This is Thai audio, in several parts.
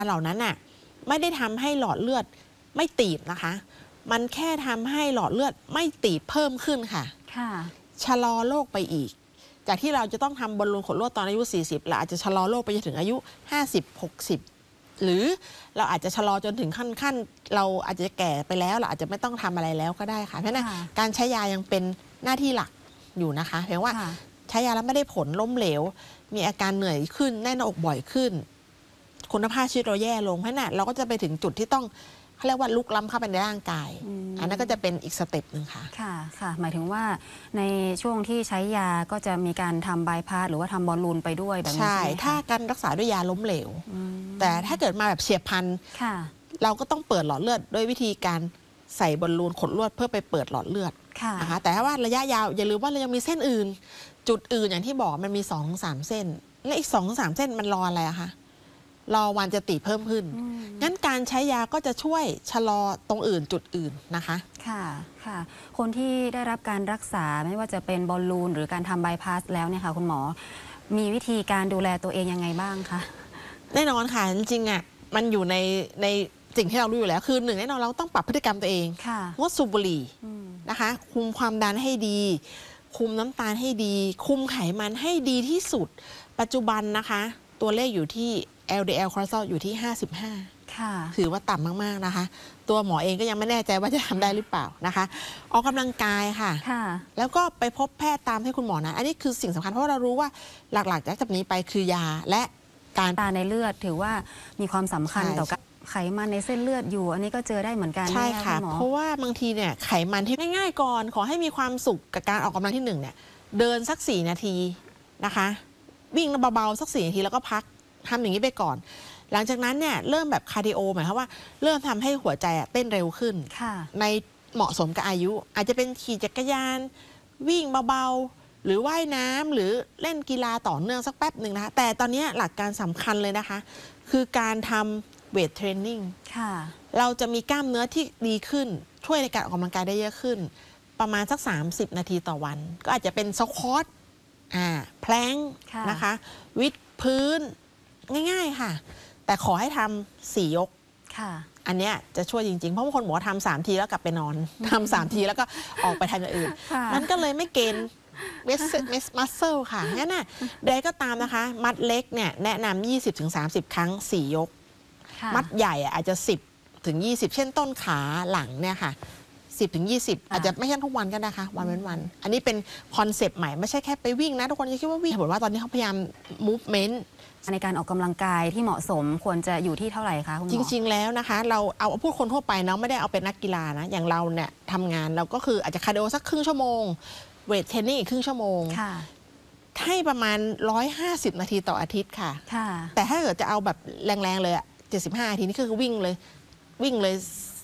เหล่านั้นน่ะไม่ได้ทำให้หลอดเลือดไม่ตีบนะคะมันแค่ทำให้หลอดเลือดไม่ตีบเพิ่มขึ้นค่ะชะลอโรคไปอีกจากที่เราจะต้องทำบอลลูนขดลวดตอนอายุ40เราอาจจะชะลอโรคไปจนถึงอายุ50-60หรือเราอาจจะชะลอจนถึงขั้นเราอาจจะแก่ไปแล้วเราอาจจะไม่ต้องทำอะไรแล้วก็ได้ค่ะเพราะนั้นการใช้ยายังเป็นหน้าที่หลักอยู่นะคะเพียงว่าใช้ยาแล้วไม่ได้ผลล้มเหลวมีอาการเหนื่อยขึ้นแน่นหน้าอกบ่อยขึ้นคุณภาพชีวิตเราแย่ลงเพราะนั้นเราก็จะไปถึงจุดที่ต้องเขาเรียกว่าลุกล้ำเข้าไปในร่างกายอันนั้นก็จะเป็นอีกสเต็ปหนึ่งค่ะค่ะหมายถึงว่าในช่วงที่ใช้ยาก็จะมีการทำบายพาสหรือว่าทำบอลลูนไปด้วยแบบนี้ใช่ถ้าการรักษาด้วยยาล้มเหลวแต่ถ้าเกิดมาแบบเฉียบพลันเราก็ต้องเปิดหลอดเลือดด้วยวิธีการใส่บอลลูนขดลวดเพื่อไปเปิดหลอดเลือดนะคะแต่ถ้าว่าระยะยาวอย่าลืมว่าเรายังมีเส้นอื่นจุดอื่นอย่างที่บอกมันมี 2-3 เส้นและอีก 2-3 เส้นมันรออะไรอะคะรอวันจะตีเพิ่มขึ้นงั้นการใช้ยาก็จะช่วยชะลอตรงอื่นจุดอื่นนะคะค่ะคนที่ได้รับการรักษาไม่ว่าจะเป็นบอลลูนหรือการทำบายพาสแล้วเนี่ยค่ะคุณหมอมีวิธีการดูแลตัวเองยังไงบ้างคะแน่นอนค่ะจริงๆอะมันอยู่ในสิ่งที่เรารู้อยู่แล้วคือหนึ่งแน่นอนเราต้องปรับพฤติกรรมตัวเองงดสูบบุหรี่นะคะคุมความดันให้ดีคุมน้ำตาลให้ดีคุมไขมันให้ดีที่สุดปัจจุบันนะคะตัวเลขอยู่ที่ LDL คอเลสเตอรอลอยู่ที่55ถือว่าต่ำมากๆนะคะตัวหมอเองก็ยังไม่แน่ใจว่าจะทำได้หรือเปล่านะคะออกกำลังกายค่ะแล้วก็ไปพบแพทย์ตามให้คุณหมอนะอันนี้คือสิ่งสำคัญเพราะเรารู้ว่าหลักๆจากนี้ไปคือยาและการในเลือดถือว่ามีความสำคัญต่อการไขมันในเส้นเลือดอยู่อันนี้ก็เจอได้เหมือนกันใช่ค่ะเพราะว่าบางทีเนี่ยไขมันที่ง่ายๆก่อนขอให้มีความสุขกับการออกกำลังที่1เนี่ยเดินสัก4 นาทีนะคะวิ่งเบาๆสัก4 นาทีแล้วก็พักทำอย่างนี้ไปก่อนหลังจากนั้นเนี่ยเริ่มแบบคาร์ดิโอหมายความว่าเริ่มทำให้หัวใจเต้นเร็วขึ้นในเหมาะสมกับอายุอาจจะเป็นขี่จักรยานวิ่งเบาๆหรือว่ายน้ำหรือเล่นกีฬาต่อเนื่องสักแป๊บหนึ่งนะคะแต่ตอนนี้หลักการสำคัญเลยนะคะคือการทำเวทเทรนนิ่งเราจะมีกล้ามเนื้อที่ดีขึ้นช่วยในการออกกำลังกายได้เยอะขึ้นประมาณสัก30 นาทีต่อวันก็อาจจะเป็นสควอตแพลงนะคะวิดพื้นง่ายๆค่ะแต่ขอให้ทำ4 ยกอันเนี้ยจะช่วยจริงๆเพราะบางคนบอกว่าทำ3 ทีแล้วกลับไปนอนทำ3 ทีแล้วก็ออกไปทำอย่างอื่นมันก็เลยไม่เกณฑ์มัสเซิลค่ะงั้นน่ะใดก็ตามนะคะมัดเล็กเนี่ยแนะนำ20-30 ครั้ง4 ยกมัดใหญ่อาจจะ10-20เช่นต้นขาหลังเนี่ยค่ะ10-20อาจจะไม่ใช่ทุกวันก็นะคะวันเว้นวันอันนี้เป็นคอนเซปต์ใหม่ไม่ใช่แค่ไปวิ่งนะทุกคนจะคิดว่าวิ่งบอกว่าตอนนี้เขาพยายาม movement ในการออกกำลังกายที่เหมาะสมควรจะอยู่ที่เท่าไหร่คะคุณหมอจริงๆแล้วนะคะเราเอาพูดคนทั่วไปเนาะไม่ได้เอาเป็นนักกีฬานะอย่างเราเนี่ยทำงานเราก็คืออาจจะคาร์ดิโอสักครึ่งชั่วโมงเวทเทรนนิ่งอีกครึ่งชั่วโมงให้ประมาณ150 นาทีต่ออาทิตย์ค่ะแต่ถ้าเกิดจะเอาแบบแรงๆเลย75 นาทีนี่คือวิ่งเลย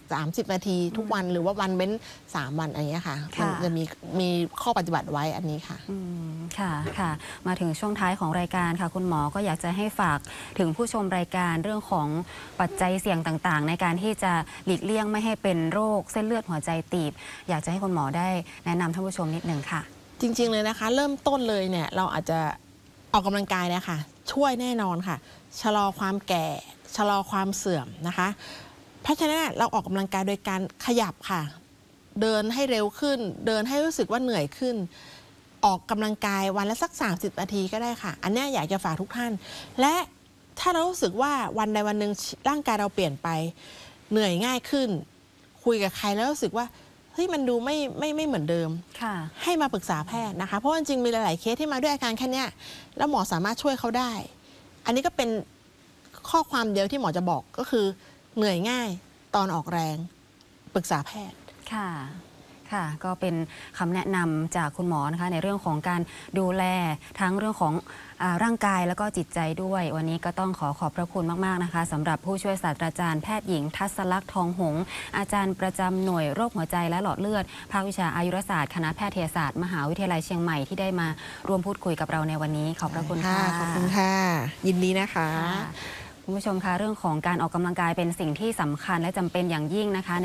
30 นาทีทุกวันหรือว่าวันเว้น3 วันอะไรอย่างเงี้ยค่ะมันจะมีข้อปฏิบัติไว้อันนี้ค่ะค่ะมาถึงช่วงท้ายของรายการค่ะคุณหมอก็อยากจะให้ฝากถึงผู้ชมรายการเรื่องของปัจจัยเสี่ยงต่างๆในการที่จะหลีกเลี่ยงไม่ให้เป็นโรคเส้นเลือดหัวใจตีบอยากจะให้คุณหมอได้แนะนำท่านผู้ชมนิดนึงค่ะจริงๆเลยนะคะเริ่มต้นเลยเนี่ยเราอาจจะออกกำลังกายนะคะช่วยแน่นอนค่ะชะลอความแก่ชะลอความเสื่อมนะคะเพราะฉะนั้นเราออกกำลังกายโดยการขยับค่ะเดินให้เร็วขึ้นเดินให้รู้สึกว่าเหนื่อยขึ้นออกกำลังกายวันละสัก30 นาทีก็ได้ค่ะอันนี้อยากจะฝากทุกท่านและถ้าเรารู้สึกว่าวันใดวันหนึ่งร่างกายเราเปลี่ยนไปเหนื่อยง่ายขึ้นคุยกับใครแล้วรู้สึกว่าเฮ้ยมันดูไม่เหมือนเดิมให้มาปรึกษาแพทย์นะคะเพราะจริงๆมีหลายๆเคสที่มาด้วยอาการแค่นี้แล้วหมอสามารถช่วยเขาได้อันนี้ก็เป็นข้อความเดียวที่หมอจะบอกก็คือเหนื่อยง่ายตอนออกแรงปรึกษาแพทย์ค่ะก็เป็นคำแนะนำจากคุณหมอนะคะในเรื่องของการดูแลทั้งเรื่องของร่างกายแล้วก็จิตใจด้วยวันนี้ก็ต้องขอบพระคุณมากๆนะคะสำหรับผู้ช่วยศาสตราจารย์แพทย์หญิงทัศลักษณ์ทองหงส์อาจารย์ประจำหน่วยโรคหัวใจและหลอดเลือดภาควิชาอายุรศาสตร์คณะแพทยศาสตร์มหาวิทยาลัยเชียงใหม่ที่ได้มาร่วมพูดคุยกับเราในวันนี้ขอบพระคุณค่ะขอบคุณค่ะยินดีนะคะคุณผู้ชมคะเรื่องของการออกกำลังกายเป็นสิ่งที่สำคัญและจำเป็นอย่างยิ่งนะคะ